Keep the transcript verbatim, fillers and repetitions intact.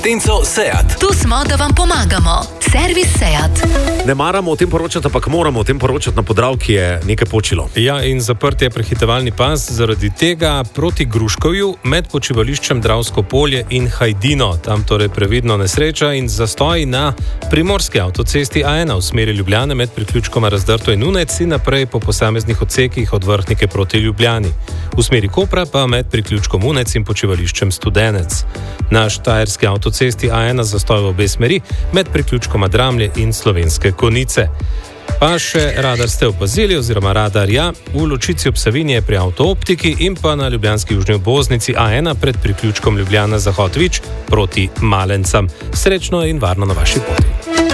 Tenco Seat. Tu smo, da vam pomagamo. Servis Seat. Ne maramo o tem poročati, ampak moramo o tem poročati na Podravki, je nekaj počilo. Ja, in zaprt je prehitevalni pas zaradi tega proti Gruškovju med počivališčem Dravsko polje in Hajdino. Tam torej previdno nesreča in zastoj na primorski avtocesti A ena v smeri Ljubljane med priključkoma Razdrto in Unec in naprej po posameznih odsekih od Vrhnike proti Ljubljani. V smeri Kopra pa med priključkom Unec in počivališčem Studenec. Na štajerski avtocesti A ena zastoj v obe smeri med priključkoma Dramlje in Slovenske Konjice. Pa še radar ste opazili, oziroma radar ja, v ločici ob Savinji pri Avtooptiki in pa na ljubljanski južni obvoznici A ena pred priključkom Ljubljana Zahod Vič proti Malencam. Srečno in varno na vaši poti.